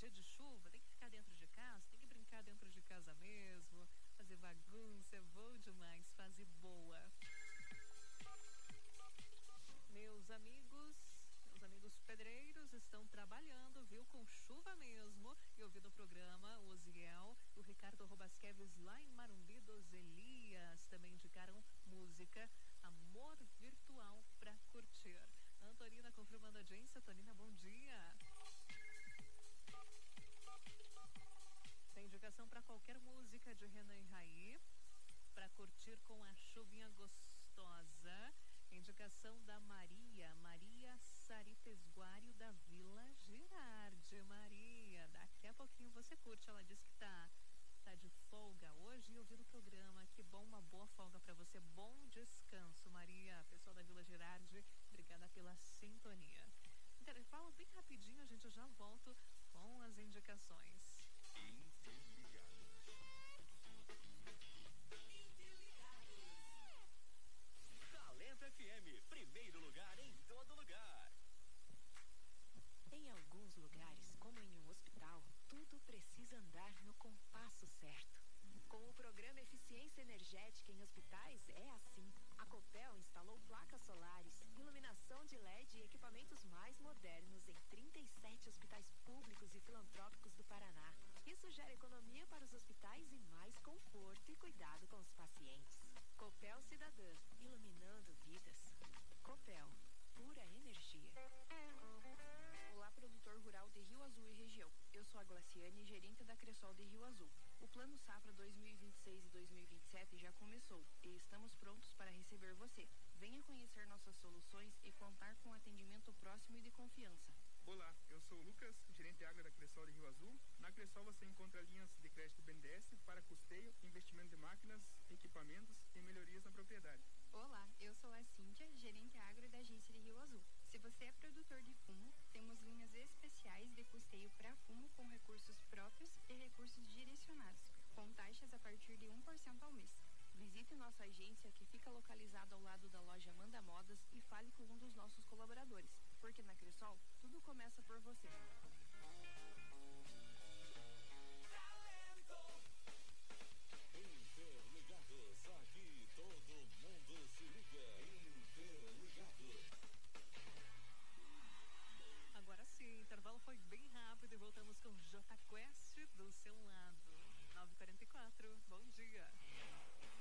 dia de chuva, tem que ficar dentro de casa, tem que brincar dentro de casa mesmo, fazer bagunça, é bom demais, fase boa. Meus amigos pedreiros estão trabalhando, viu? Com chuva mesmo. E ouvindo o programa, o Oziel e o Ricardo Robasqueves lá em Marumbi dos Elias também indicaram música Amor Virtual pra curtir. Antonina confirmando a audiência. Antonina, bom dia. Tem indicação para qualquer música de Renan e Raí para curtir com a chuvinha gostosa. Indicação da Maria Sarita Esguário da Vila Girardi. Maria, daqui a pouquinho você curte. Ela disse que tá de folga hoje e ouvindo o programa. Que bom, uma boa folga para você. Bom descanso, Maria. Pessoal da Vila Girardi, obrigada pela sintonia. Intervalo bem rapidinho, a gente já volta com as indicações. Talento FM, primeiro lugar em todo lugar. Em alguns lugares, como em um hospital, tudo precisa andar no compasso certo. Com o programa Eficiência Energética em Hospitais, é assim. A Copel instalou placas solares, iluminação de LED e equipamentos mais modernos em 37 hospitais públicos e filantrópicos do Paraná. Isso gera economia para os hospitais e mais conforto e cuidado com os pacientes. Copel Cidadã, iluminando vidas. Copel, pura energia. Olá, produtor rural de Rio Azul e região. Eu sou a Glaciane, gerente da Cressol de Rio Azul. O Plano Safra 2026 e 2027 já começou e estamos prontos para receber você. Venha conhecer nossas soluções e contar com atendimento próximo e de confiança. Olá, eu sou o Lucas, gerente agro da Cressol de Rio Azul. Na Cressol você encontra linhas de crédito BNDES para custeio, investimento de máquinas, equipamentos e melhorias na propriedade. Olá, eu sou a Cíntia, gerente agro da agência de Rio Azul. Se você é produtor de fumo, temos linhas especiais de custeio para fumo com recursos próprios e recursos direcionados, com taxas a partir de 1% ao mês. Visite nossa agência que fica localizada ao lado da loja Manda Modas e fale com um dos nossos colaboradores, porque na Cressol tudo começa por você.